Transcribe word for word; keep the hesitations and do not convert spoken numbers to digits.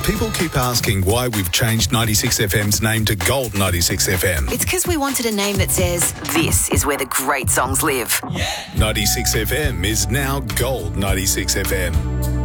People keep asking why we've changed ninety-six F M's name to Gold ninety-six F M. It's because we wanted a name that says, this is where the great songs live. Yeah. ninety-six F M is now Gold ninety-six F M.